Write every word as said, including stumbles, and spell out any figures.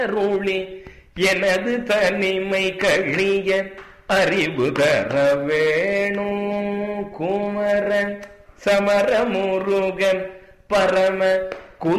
அருளி எனது தனிமை கழிய அறிவு தர வேணும் குமரன் சமர முருகன் பரம